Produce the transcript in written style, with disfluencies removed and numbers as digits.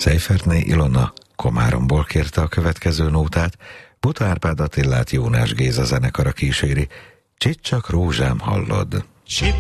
Szejfertné Ilona Komáromból kérte a következő nótát, Buta Árpád Attillát Jónás Géza zenekara kíséri. Csicsak rózsám hallod.